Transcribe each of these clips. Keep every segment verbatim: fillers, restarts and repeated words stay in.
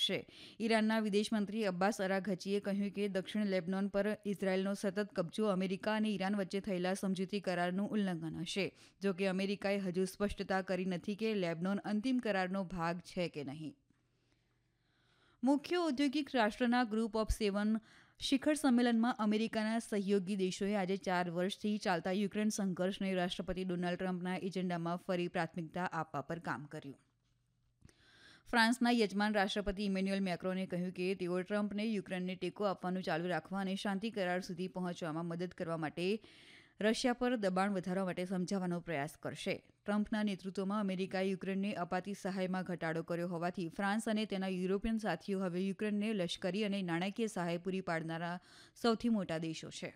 કરશે. ઈરાનના વિદેશ મંત્રી અબ્બાસ અરાઘચીએ કહ્યું કે દક્ષિણ લેબનોન પર ઇઝરાયેલનો સતત કબજો અમેરિકા અને ઈરાન વચ્ચે થયેલા સમજૂતી કરારનું ઉલ્લંઘન હશે. જોકે અમેરિકાએ હજુ સ્પષ્ટતા કરી નથી કે લેબનોન અંતિમ કરારનો ભાગ છે કે નહીં. મુખ્ય ઔદ્યોગિક રાષ્ટ્રના ગ્રુપ ઓફ સેવન શિખર સંમેલનમાં અમેરિકાના સહયોગી દેશોએ આજે ચાર વર્ષથી ચાલતા યુક્રેન સંઘર્ષને રાષ્ટ્રપતિ ડોનાલ્ડ ટ્રમ્પના એજન્ડામાં ફરી પ્રાથમિકતા આપવા પર કામ કર્યું. ફ્રાન્સના યજમાન રાષ્ટ્રપતિ ઇમેન્યુએલ મેક્રોને કહ્યું કે તેઓ ટ્રમ્પને યુક્રેનને ટેકો આપવાનું ચાલુ રાખવા અને શાંતિ કરાર સુધી પહોંચવામાં મદદ કરવા માટે રશિયા પર દબાણ વધારવા માટે સમજાવવાનો પ્રયાસ કરશે. ટ્રમ્પના નેતૃત્વમાં અમેરિકાએ યુક્રેનને અપાતી સહાયમાં ઘટાડો કર્યો હોવાથી ફ્રાન્સ અને તેના યુરોપિયન સાથીઓ હવે યુક્રેનને લશ્કરી અને નાણાકીય સહાય પૂરી પાડનારા સૌથી મોટા દેશો છે.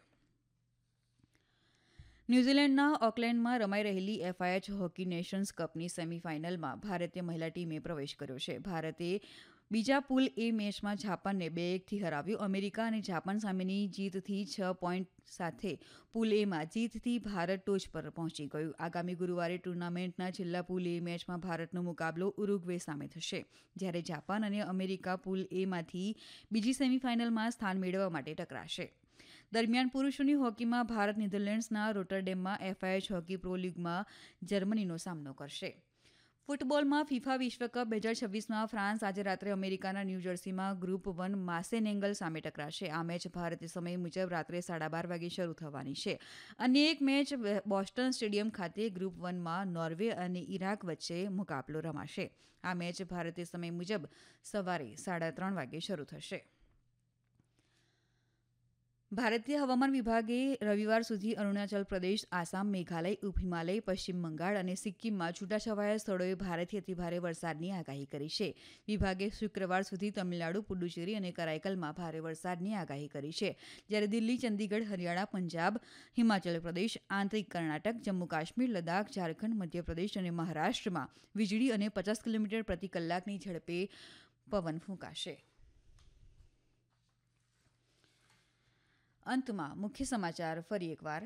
ન્યૂઝીલેન્ડના ઓકલેન્ડમાં રમાઈ રહેલી એફઆઈએચ હોકી નેશન્સ કપની સેમીફાઇનલમાં ભારતીય મહિલા ટીમે પ્રવેશ કર્યો છે. ભારતે બીજા પુલ એ મેચમાં જાપાનને બે એકથી હરાવ્યું. અમેરિકા અને જાપાન સામેની જીતથી છ પોઈન્ટ સાથે પુલ એમાં જીતથી ભારત ટોચ પર પહોંચી ગયું. આગામી ગુરુવારે ટુર્નામેન્ટના છેલ્લા પુલ એ મેચમાં ભારતનો મુકાબલો ઉરુગ્વે સામે થશે, જ્યારે જાપાન અને અમેરિકા પુલ એમાંથી બીજી સેમીફાઇનલમાં સ્થાન મેળવવા માટે ટકરાશે. દરમિયાન પુરુષોની હોકીમાં ભારત નેધરલેન્ડ્સના રોટરડેમમાં એફઆઈએચ હોકી પ્રો લીગમાં જર્મનીનો સામનો કરશે. ફૂટબોલમાં ફિફા વિશ્વકપ બે હજાર છવ્વીસમાં ફ્રાન્સ આજે રાત્રે અમેરિકાના ન્યૂજર્સીમાં ગ્રુપ વન માસેનેંગલ સામે ટકરાશે. આ મેચ ભારતીય સમય મુજબ રાત્રે સાડા બાર વાગે શરૂ થવાની છે. અન્ય એક મેચ બોસ્ટન સ્ટેડિયમ ખાતે ગ્રુપ વનમાં નોર્વે અને ઇરાક વચ્ચે મુકાબલો રમાશે. આ મેચ ભારતીય સમય મુજબ સવારે સાડા ત્રણ વાગે શરૂ થશે. ભારતીય હવામાન વિભાગે રવિવાર સુધી અરુણાચલ પ્રદેશ, આસામ, મેઘાલય, ઉપ હિમાલય, પશ્ચિમ બંગાળ અને સિક્કિમમાં છૂટાછવાયા સ્થળોએ ભારેથી અતિભારે વરસાદની આગાહી કરી છે. વિભાગે શુક્રવાર સુધી તમિલનાડુ, પુડુચેરી અને કરાઈકલમાં ભારે વરસાદની આગાહી કરી છે, જ્યારે દિલ્હી, ચંદીગઢ, હરિયાણા, પંજાબ, હિમાચલ પ્રદેશ, આંતરિક કર્ણાટક, જમ્મુ કાશ્મીર, લદ્દાખ, ઝારખંડ, મધ્યપ્રદેશ અને મહારાષ્ટ્રમાં વીજળી અને પચાસ કિલોમીટર પ્રતિ કલાકની ઝડપે પવન ફૂંકાશે. અંતમાં મુખ્ય સમાચાર ફરી એકવાર.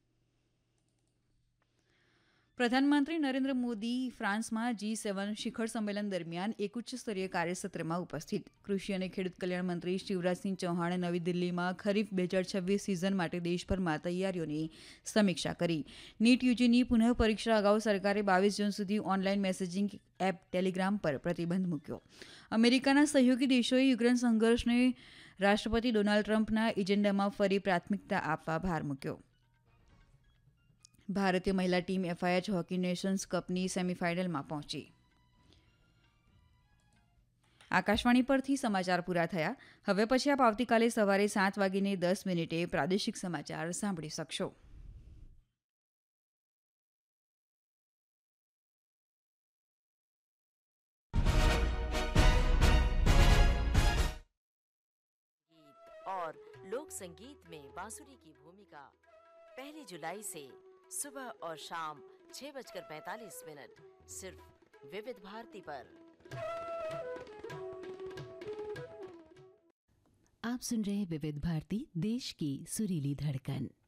પ્રધાનમંત્રી નરેન્દ્ર મોદી ફ્રાન્સમાં જી સેવન શિખર સંમેલન દરમિયાન એક ઉચ્ચ સ્તરીય કાર્યસત્રમાં ઉપસ્થિત. કૃષિ અને ખેડૂત કલ્યાણ મંત્રી શિવરાજસિંહ ચૌહાણે નવી દિલ્હીમાં ખરીફ બે હજાર છવ્વીસ સિઝન માટે દેશભરમાં તૈયારીઓની સમીક્ષા કરી. નીટ યુજીની પુનઃ પરીક્ષા અગાઉ સરકારે બાવીસ જૂન સુધી ઓનલાઈન મેસેજિંગ એપ ટેલિગ્રામ પર પ્રતિબંધ મૂક્યો. અમેરિકાના સહયોગી દેશોએ યુક્રેન સંઘર્ષને રાષ્ટ્રપતિ ડોનાલ્ડ ટ્રમ્પના એજન્ડામાં ફરી પ્રાથમિકતા આપવા ભાર મૂક્યો. ભારતીય મહિલા ટીમ એફઆઈએચ હોકી નેશન્સ કપની સેમીફાઇનલમાં પહોંચી. આકાશવાણી પરથી સમાચાર પૂરા થયા. હવે પછી આપ આવતીકાલે સવારે સાત વાગીને દસ મિનિટે પ્રાદેશિક સમાચાર સાંભળી શકશો. और लोक संगीत में बांसुरी की भूमिका पहली जुलाई से सुबह और शाम छह बजकर पैंतालीस मिनट सिर्फ विविध भारती पर। आप सुन रहे विविध भारती, देश की सुरीली धड़कन।